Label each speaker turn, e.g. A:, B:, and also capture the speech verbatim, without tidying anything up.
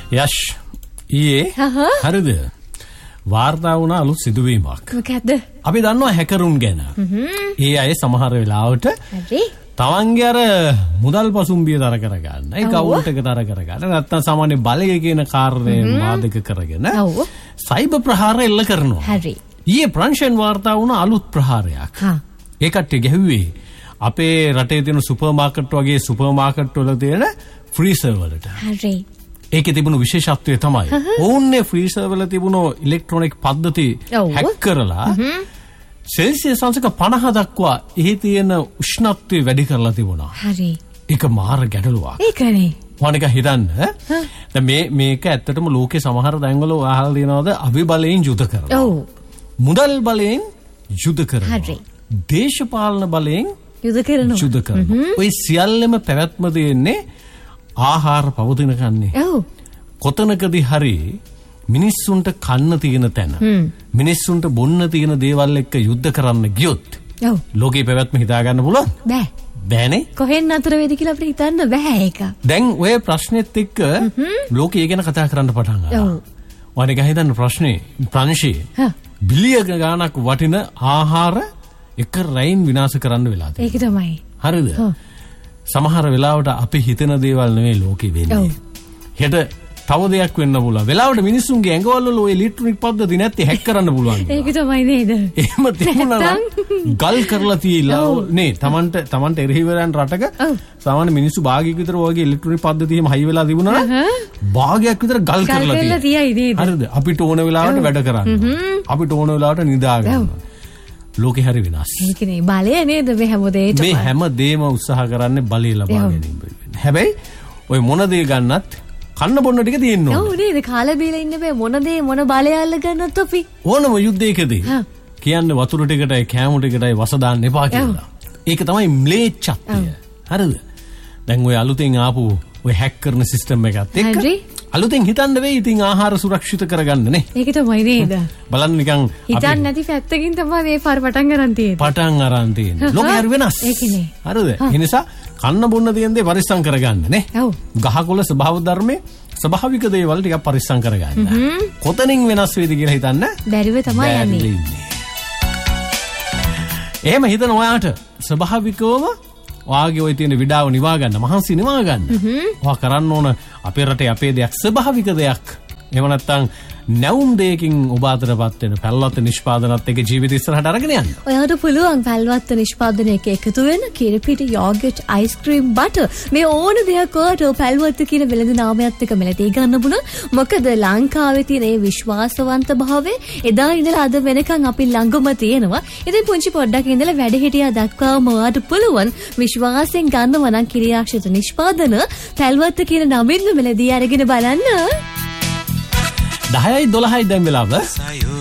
A: යෂ් ඊයේ හරිද වාර්තා වුණ අලුත් සිදුවීමක්.
B: මොකද්ද?
A: අපි දන්නවා හැකරුන් ගැන. ඒ අය සමහර වෙලාවට
B: හරි
A: තමන්ගේ අර මුදල් පසුම්බිය දර කරගන්න. ඒක අවුලට දර කරගන්න. නැත්තම් සාමාන්‍ය බලය කියන කාර්යය මාදක කරගෙන සයිබර් ප්‍රහාර එල්ල කරනවා.
B: හරි.
A: ඊයේ ප්‍රංශන් වාර්තා වුණ අලුත් ප්‍රහාරයක්.
B: හා.
A: ඒ කට්ටිය ගැහුවේ අපේ රටේ තියෙන සුපර් මාකට් වගේ සුපර් මාකට් වල තියෙන ෆ්‍රීසර් වලට.
B: හරි.
A: ඒකේ තිබුණු විශේෂත්වය තමයි ඕන්නේ ෆ්‍රීසර් වල තිබුණු ඉලෙක්ට්‍රොනික පද්ධති හැක් කරලා සෙල්සියස් අංශක පනහ දක්වා එහි තියෙන උෂ්ණත්වය වැඩි කරලා තිබුණා.
B: හරි.
A: ඒක මාර ගැටලුවක්.
B: ඒකනේ.
A: වනික හිතන්න. දැන් මේ මේක ඇත්තටම ලෝකේ සමහර තැන්වල අහලා දිනවද අවිබලයෙන් යුද කරනවා.
B: ඔව්.
A: මුදල් බලයෙන් යුද කරනවා.
B: හරි.
A: දේශපාලන බලයෙන්
B: යුද කරනවා.
A: යුද කරනවා. ඔය සියල්ලම පැවැත්ම දෙන්නේ ආහාර පවතින කන්නේ.
B: ඔව්.
A: කොතනකදී හරි මිනිස්සුන්ට කන්න තියෙන තැන මිනිස්සුන්ට බොන්න තියෙන දේවල් එක්ක යුද්ධ කරන්න ගියොත්
B: ඔව්
A: ලෝකේ පැවැත්ම හිතා ගන්න පුළුවන්
B: බෑ
A: බෑනේ
B: කොහෙන් අතර වේද කියලා අපිට හිතන්න බෑ ඒක
A: දැන් ඔය ප්‍රශ්නෙත් එක්ක ලෝකේ ගැන කතා කරන්න පටන් ගන්නවා ඔව් වනික හිතන්න ප්‍රශ්නේ ප්‍රංශේ බිලියන ගණනක් වටින ආහාර එක රැයින් විනාශ කරන්න වෙලා තියෙනවා
B: ඒක තමයි
A: හරිද සමහර වෙලාවට අපි හිතන දේවල් නෙවෙයි ලෝකේ වෙන්නේ හෙට තව දෙයක් වෙන්න පුළුවන්. වෙලාවට මිනිස්සුන්ගේ ඇඟවල වල ඔය ඉලෙක්ට්‍රොනික පද්ධති නැත්te හැක් කරන්න පුළුවන්.
B: ඒක තමයි නේද?
A: එහෙම තිබුණා ගල් කරලා තියලා නේ Tamanට Tamanට එරෙහිවරයන් රටක සාමාන්‍ය මිනිස්සු භාගයක් විතර වගේ ඉලෙක්ට්‍රොනික පද්ධති එහෙම හයි වෙලා තිබුණා නම් භාගයක් විතර ගල් කරලා
B: තියෙයි.
A: හරිද? අපිට ඕන වෙලාවට වැඩ කරන්න. අපිට ඕන වෙලාවට නිදා ගන්න. ලෝකේ හරි විනාශ.
B: ඒකනේ බලය නේද මේ හැමදේටම.
A: මේ හැමදේම උත්සාහ කරන්නේ බලය ලබා ගැනීම. හැබැයි ඔය මොන දේ ගන්නත් කන්න බොන්න ටික තියෙන්න ඕනේ.
B: ඔව් නේද කාලා බීලා ඉන්න බෑ මොන දේ මොන බලය අල්ල ගන්නත් අපි.
A: ඕනම යුද්ධයකදී කියන්නේ වතුර ටිකටයි කෑම ටිකටයි වස දාන්න එපා කියලා. ඒක තමයි ම්ලේච්ඡත්වය. හරිද? දැන් ඔය අලුතෙන් ආපු ඔය හැක් කරන සිස්ටම් එකත් එක්ක අලුතෙන් හිතන්න වෙයි ඉතින් ආහාර සුරක්ෂිත කරගන්න නේ.
B: ඒක තමයි නේද?
A: බලන්න නිකන්
B: හිතන්න නැති පැත්තකින් තමයි මේ පාර පටන් ගන්න තියෙන්නේ.
A: පටන් අරන් තියෙන්නේ. ලෝකෙ හරි වෙනස්.
B: ඒකනේ.
A: හරිද? ඒ නිසා කන්න බොන්න තියෙන දේ පරිස්සම් කරගන්න නේ.
B: ඔව්.
A: ගහකොළ ස්වභාව ධර්මයේ ස්වභාවික දේවල් ටිකක් පරිස්සම් කරගන්න. කොතනින් වෙනස් වෙයිද කියලා හිතන්න
B: බැරිව තමයි යන්නේ.
A: එහෙම හිතන ඔයාට ස්වභාවිකවම ඔයාගේ ඔය තියෙන විඩාව නිවා ගන්න, මහන්සි නිවා ගන්න. ඔයා කරන්න ඕන අපේ රටේ අපේ දෙයක් ස්වභාවික දෙයක්. එහෙම නැත්නම් නැවුම් දෙයකින් ඔබ අතරපත් වෙන පැල්වත්ත නිෂ්පාදනත් එක්ක ජීවිත ඉස්සරහට අරගෙන යන්න.
B: ඔයාට පුළුවන් පැල්වත්ත නිෂ්පාදනයක එකතු වෙන කිරිපිටි යෝගට් අයිස්ක්‍රීම් බටර් මේ ඕන දෙයක් ඔයාට පැල්වත්ත කියන වෙළඳ නාමයත් එක්ක මෙලදී ගන්න පුළුවන්. මොකද ලංකාවේ තියෙන මේ විශ්වාසවන්ත භාවය එදා ඉඳලා අද වෙනකන් අපි ළඟම තියෙනවා. ඉතින් පුංචි පොඩ්ඩක් ඉඳලා වැඩ හිටියා දක්වාම ඔයාට පුළුවන් විශ්වාසයෙන් ගන්නව නම් කිරියාක්ෂිත නිෂ්පාදන පැල්වත්ත කියන නමින්ම මෙලදී අරගෙන බලන්න.
A: දහයයි දොළහයි දැන් වෙලාව